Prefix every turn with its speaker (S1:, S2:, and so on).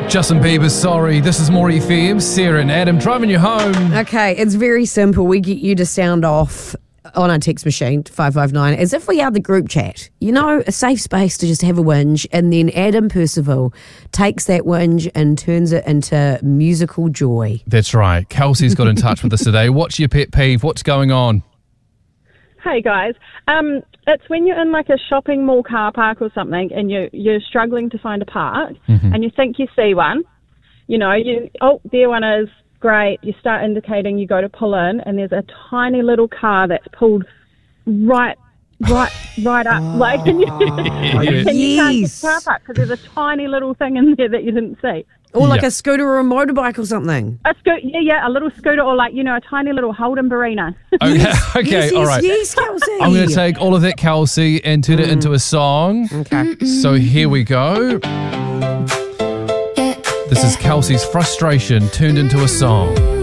S1: Justin Bieber, Sorry. This is More FM. Sarah and Adam driving you home.
S2: Okay, it's very simple. We get you to sound off on our text machine, 559, as if we are the group chat. You know, a safe space to just have a whinge, and then Adam Percival takes that whinge and turns it into musical joy.
S1: That's right. Kelsey's got in touch with us today. What's your pet peeve? What's going on?
S3: Hey guys, it's when you're in like a shopping mall car park or something and you're struggling to find a park and you think you see one, there one is, great, you start indicating, you go to pull in and there's a tiny little car that's pulled right up, like, and you can't get the car park because there's a tiny little thing in there that you didn't see.
S2: Or like a scooter or a motorbike or something.
S3: A little scooter or like, a tiny little Holden Barina.
S1: Okay, all right.
S2: Yes, Kelsey.
S1: I'm going to take all of that, Kelsey, and turn it into a song.
S2: Okay.
S1: So here we go. This is Kelsey's frustration turned into a song.